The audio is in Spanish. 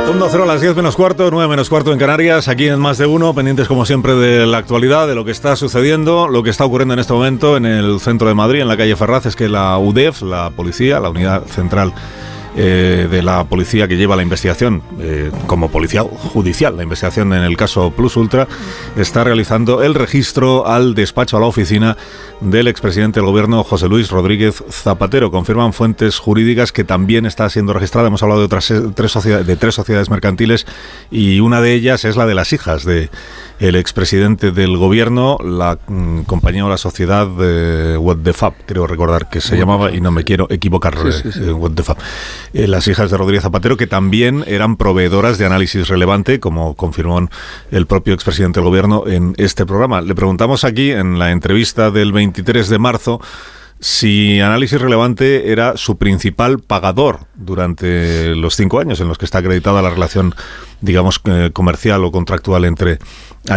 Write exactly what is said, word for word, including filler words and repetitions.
Onda Cero a las diez menos cuarto, nueve menos cuarto en Canarias, aquí en Más de Uno, pendientes como siempre de la actualidad, de lo que está sucediendo, lo que está ocurriendo en este momento en el centro de Madrid, en la calle Ferraz, es que la U D E F, la policía, la unidad central eh, de la policía que lleva la investigación, eh, como policía judicial, la investigación en el caso Plus Ultra, está realizando el registro al despacho, a la oficina del expresidente del gobierno, José Luis Rodríguez Zapatero. Confirman fuentes jurídicas que también está siendo registrada. Hemos hablado de otras tres sociedades, de tres sociedades mercantiles, y una de ellas es la de las hijas de el expresidente del gobierno, la mm, compañía o la sociedad de What the Fab, creo recordar que se llamaba, y no me quiero equivocar, sí, sí, sí. Eh, What the Fab. Eh, las hijas de Rodríguez Zapatero, que también eran proveedoras de Análisis Relevante, como confirmó el propio expresidente del gobierno en este programa. Le preguntamos aquí, en la entrevista del veintitrés de marzo, si Análisis Relevante era su principal pagador durante los cinco años en los que está acreditada la relación, digamos, eh, comercial o contractual entre